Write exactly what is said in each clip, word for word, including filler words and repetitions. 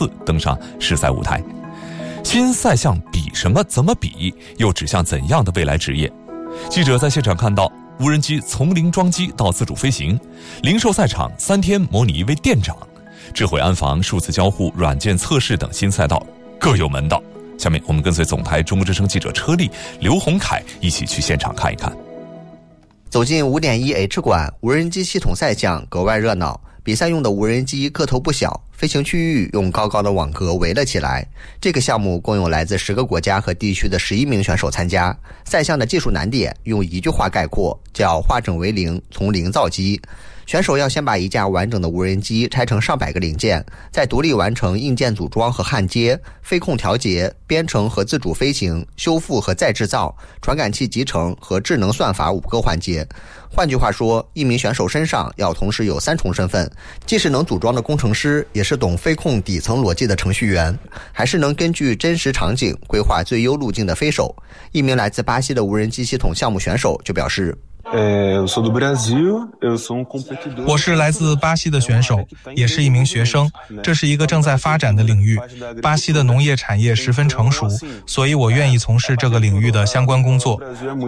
次登上世赛舞台。新赛项比什么？怎么比？又指向怎样的未来职业？记者在现场看到，无人机从零装机到自主飞行，零售赛场三天模拟一位店长，智慧安防、数字交互、软件测试等新赛道各有门道。下面我们跟随总台中国之声记者车丽、刘洪凯一起去现场看一看。 走进 五点一 H 馆，无人机系统赛项格外热闹。比赛用的无人机个头不小，飞行区域用高高的网格围了起来。这个项目共有来自十个国家和地区的十一名选手参加。赛项的技术难点用一句话概括，叫化整为零，从零造机。选手要先把一架完整的无人机拆成上百个零件，再独立完成硬件组装和焊接、飞控调节、编程和自主飞行、修复和再制造、传感器集成和智能算法五个环节。换句话说，一名选手身上要同时有三重身份，既是能组装的工程师，也是懂飞控底层逻辑的程序员，还是能根据真实场景规划最优路径的飞手。一名来自巴西的无人机系统项目选手就表示， 我是来自巴西的选手，也是一名学生。这是一个正在发展的领域，巴西的农业产业十分成熟，所以我愿意从事这个领域的相关工作。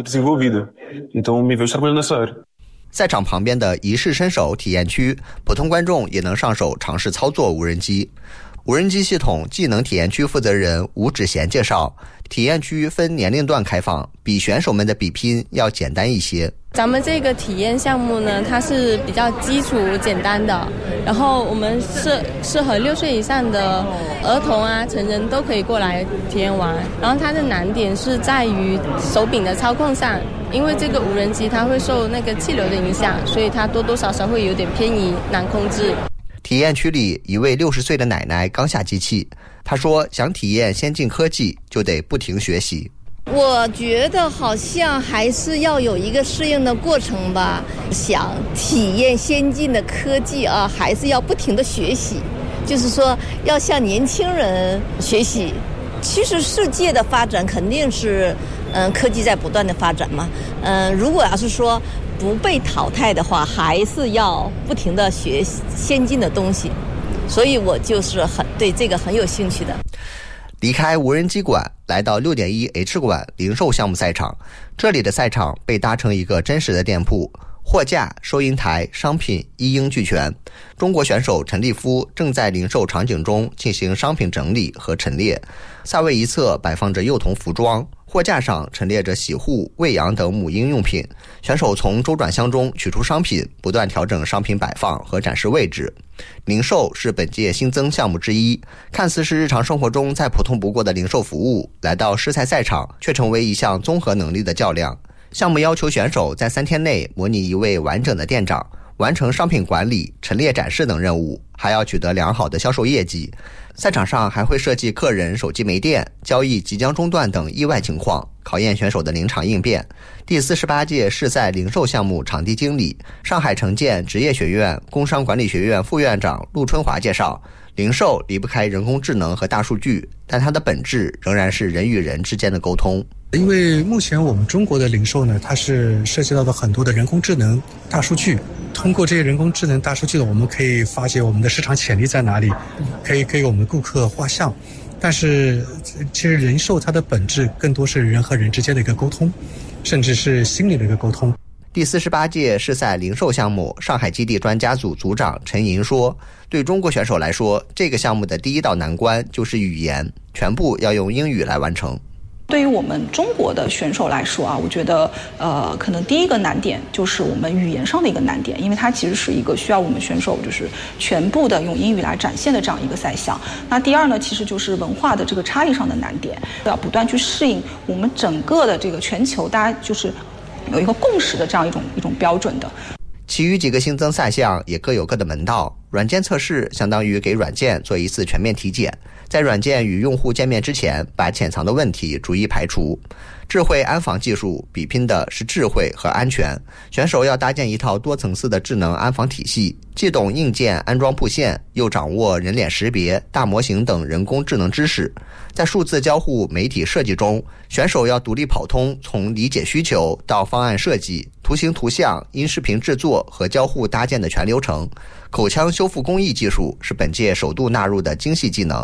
赛场旁边的仪式伸手体验区，普通观众也能上手尝试操作无人机。无人机系统技能体验区负责人吴志贤介绍，体验区分年龄段开放，比选手们的比拼要简单一些。 咱们这个体验项目呢，它是比较基础简单的，然后我们适适合六岁以上的儿童啊、成人都可以过来体验玩。然后它的难点是在于手柄的操控上，因为这个无人机它会受那个气流的影响，所以它多多少少会有点偏移，难控制。 体验区里，一位六十岁的奶奶刚下机器，她说想体验先进科技就得不停学习。 我觉得好像还是要有一个适应的过程吧，想体验先进的科技啊，还是要不停的学习，就是说要向年轻人学习。其实世界的发展肯定是嗯，科技在不断的发展嘛，嗯，如果要是说不被淘汰的话，还是要不停的学先进的东西，所以我就是很对这个很有兴趣的。 离开无人机馆，来到 六点一 H 馆零售项目赛场，这里的赛场被搭成一个真实的店铺，货架、收银台、商品一应俱全。中国选手陈立夫正在零售场景中进行商品整理和陈列，赛位一侧摆放着幼童服装，货架上陈列着洗护、喂养等母婴用品。选手从周转箱中取出商品，不断调整商品摆放和展示位置。零售是本届新增项目之一，看似是日常生活中再普通不过的零售服务，来到世赛赛场却成为一项综合能力的较量。项目要求选手在三天内模拟一位完整的店长，完成商品管理、陈列展示等任务，还要取得良好的销售业绩。赛场上还会设计客人手机没电、交易即将中断等意外情况，考验选手的临场应变。第四十八届世赛零售项目场地经理、上海城建职业学院工商管理学院副院长陆春华介绍，零售离不开人工智能和大数据，但它的本质仍然是人与人之间的沟通。 因为目前我们中国的零售呢，它是涉及到的很多的人工智能、大数据。通过这些人工智能、大数据的，我们可以发现我们的市场潜力在哪里，可以给我们的顾客画像。但是，其实零售它的本质更多是人和人之间的一个沟通，甚至是心理的一个沟通。 第四十八届世赛零售项目上海基地专家组组长陈莹说，对中国选手来说，这个项目的第一道难关就是语言，全部要用英语来完成。 对于我们中国的选手来说啊，我觉得呃，可能第一个难点就是我们语言上的一个难点，因为它其实是一个需要我们选手就是全部的用英语来展现的这样一个赛项。那第二呢，其实就是文化的这个差异上的难点，要不断去适应我们整个的这个全球大家就是有一个共识的这样一种一种标准的。 其余几个新增赛项也各有各的门道。软件测试相当于给软件做一次全面体检，在软件与用户见面之前，把潜藏的问题逐一排除。智慧安防技术比拼的是智慧和安全，选手要搭建一套多层次的智能安防体系，既懂硬件安装布线，又掌握人脸识别、大模型等人工智能知识。在数字交互媒体设计中，选手要独立跑通从理解需求到方案设计、图形图像、音视频制作和交互搭建的全流程。口腔修复工艺技术是本届首度纳入的精细技能。